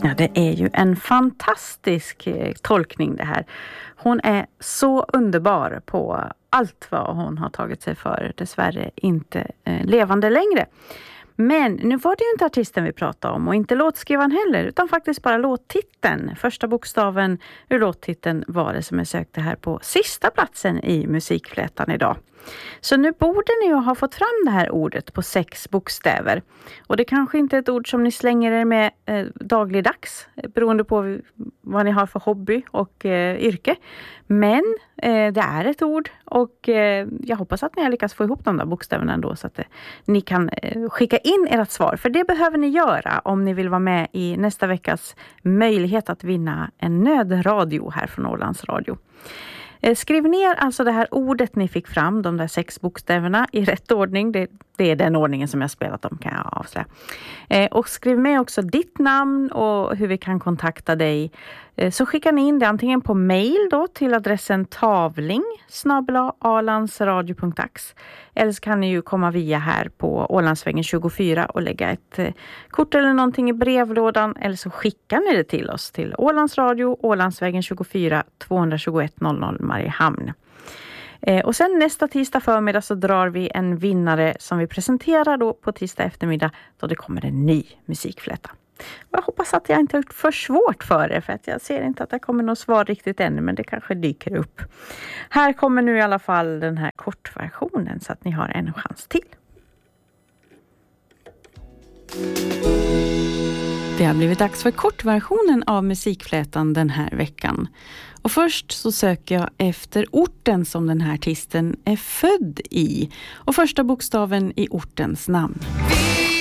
Ja, det är ju en fantastisk tolkning det här. Hon är så underbar på allt vad hon har tagit sig för. Dessvärre inte levande längre. Men nu var det ju inte artisten vi pratade om och inte låtskrivaren heller utan faktiskt bara låttiteln. Första bokstaven ur låttiteln var det som jag sökte här på sista platsen i musikflätan idag. Så nu borde ni ju ha fått fram det här ordet på 6 bokstäver. Och det kanske inte är ett ord som ni slänger er med dagligdags beroende på vad ni har för hobby och yrke. Men det är ett ord och jag hoppas att ni har lyckats få ihop de där bokstäverna ändå så att ni kan skicka in ert svar. För det behöver ni göra om ni vill vara med i nästa veckas möjlighet att vinna en nödradio här från Ålands Radio. Skriv ner alltså det här ordet ni fick fram, de där 6 bokstäverna i rätt ordning. Det är den ordningen som jag spelat om kan jag avslöja. Och skriv med också ditt namn och hur vi kan kontakta dig. Så skickar ni in det antingen på mail då till adressen tavling@alandsradio.ax eller så kan ni ju komma via här på Ålandsvägen 24 och lägga ett kort eller någonting i brevlådan eller så skickar ni det till oss till Ålands Radio, Ålandsvägen 24 221 00 Mariehamn. Och sen nästa tisdag förmiddag så drar vi en vinnare som vi presenterar då på tisdag eftermiddag då det kommer en ny musikfläta. Jag hoppas att jag inte har gjort för svårt för er för att jag ser inte att det kommer något svar riktigt ännu men det kanske dyker upp. Här kommer nu i alla fall den här kortversionen så att ni har en chans till. Det har blivit dags för kortversionen av musikflätan den här veckan. Och först så söker jag efter orten som den här artisten är född i. Och första bokstaven i ortens namn.